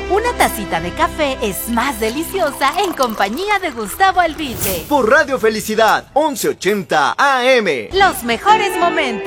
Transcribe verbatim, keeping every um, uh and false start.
Una tacita de café es más deliciosa en compañía de Gustavo Albiche. Por Radio Felicidad, once ochenta A M. Los mejores momentos.